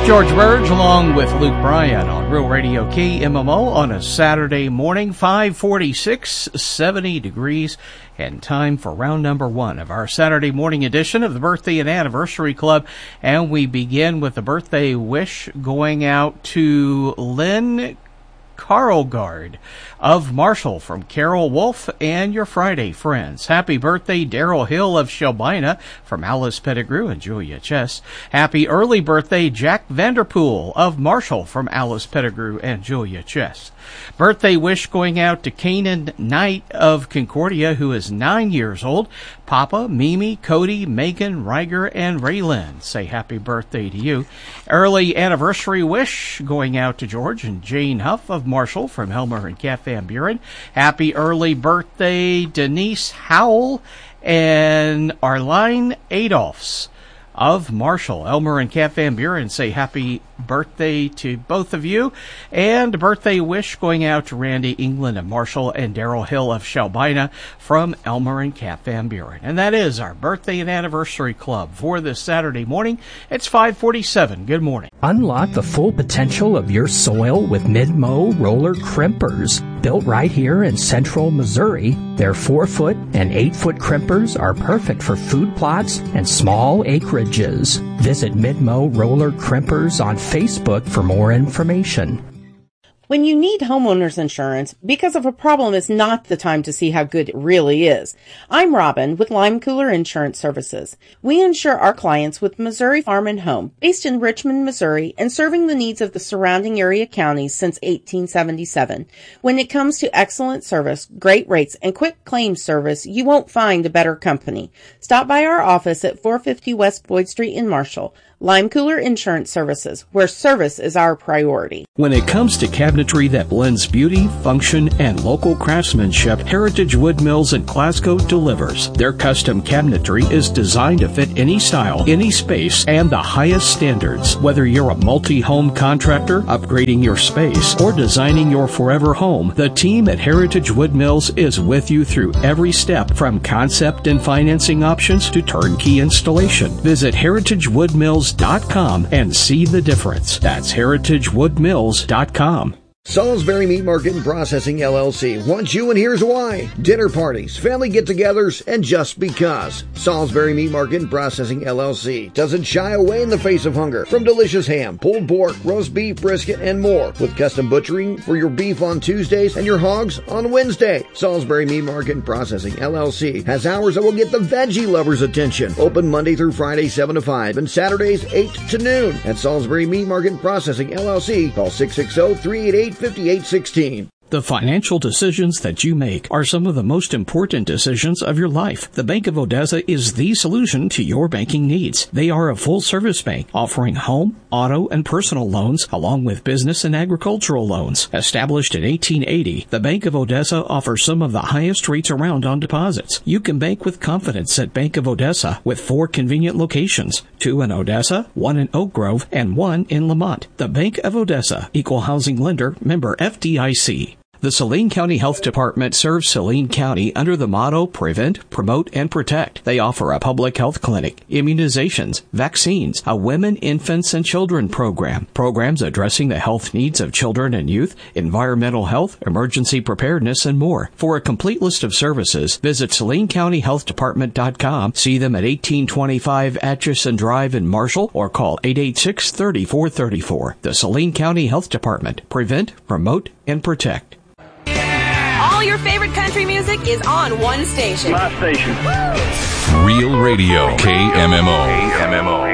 George Burge along with Luke Bryan on Real Radio KMMO on a Saturday morning, 5:46, 70 degrees, and time for round number one of our Saturday morning edition of the Birthday and Anniversary Club. And we begin with a birthday wish going out to Lynn Carlgard of Marshall from Carol Wolf and your Friday friends. Happy birthday, Daryl Hill of Shelbina from Alice Pettigrew and Julia Chess. Happy early birthday, Jack Vanderpool of Marshall from Alice Pettigrew and Julia Chess. Birthday wish going out to Kanan Knight of Concordia, who is 9 years old. Papa, Mimi, Cody, Megan, Riger, and Raylyn say happy birthday to you. Early anniversary wish going out to George and Jane Huff of Marshall from Helmer and Kat Van Buren. Happy early birthday, Denise Howell and Arline Adolphs of Marshall. Elmer and Kat Van Buren say happy birthday to both of you. And a birthday wish going out to Randy England of Marshall and Daryl Hill of Shelbina from Elmer and Kat Van Buren. And that is our Birthday and Anniversary Club for this Saturday morning. It's 5:47. Good morning. Unlock the full potential of your soil with Mid-Mow roller crimpers. Built right here in central Missouri, their 4-foot and 8-foot crimpers are perfect for food plots and small acreages. Visit Mid-Mow roller crimpers on Facebook for more information. When you need homeowners insurance, because of a problem is not the time to see how good it really is. I'm Robin with Lime Cooler Insurance Services. We insure our clients with Missouri Farm and Home, based in Richmond, Missouri, and serving the needs of the surrounding area counties since 1877. When it comes to excellent service, great rates, and quick claims service, you won't find a better company. Stop by our office at 450 West Boyd Street in Marshall. Lime Cooler Insurance Services, where service is our priority. When it comes to cabinetry that blends beauty, function, and local craftsmanship, Heritage Wood Mills in Glasgow delivers. Their custom cabinetry is designed to fit any style, any space, and the highest standards. Whether you're a multi-home contractor, upgrading your space, or designing your forever home, the team at Heritage Wood Mills is with you through every step, from concept and financing options to turnkey installation. Visit heritagewoodmills.com and see the difference. That's heritagewoodmills.com. Salisbury Meat Market and Processing LLC wants you, and here's why. Dinner parties, family get-togethers, and just because. Salisbury Meat Market and Processing LLC doesn't shy away in the face of hunger. From delicious ham, pulled pork, roast beef, brisket, and more. With custom butchering for your beef on Tuesdays and your hogs on Wednesday. Salisbury Meat Market and Processing LLC has hours that will get the veggie lovers' attention. Open Monday through Friday 7 to 5 and Saturdays 8 to noon. At Salisbury Meat Market and Processing LLC, call 660-388-5816. The financial decisions that you make are some of the most important decisions of your life. The Bank of Odessa is the solution to your banking needs. They are a full-service bank offering home, auto, and personal loans along with business and agricultural loans. Established in 1880, the Bank of Odessa offers some of the highest rates around on deposits. You can bank with confidence at Bank of Odessa with 4 convenient locations, 2 in Odessa, 1 in Oak Grove, and 1 in Lamont. The Bank of Odessa, Equal Housing Lender, member FDIC. The Saline County Health Department serves Saline County under the motto Prevent, Promote, and Protect. They offer a public health clinic, immunizations, vaccines, a women, infants, and children program, programs addressing the health needs of children and youth, environmental health, emergency preparedness, and more. For a complete list of services, visit SalineCountyHealthDepartment.com, see them at 1825 Atchison Drive in Marshall, or call 886-3434. The Saline County Health Department. Prevent, Promote, and Protect. All your favorite country music is on one station. My station. Woo! Real Radio, KMMO.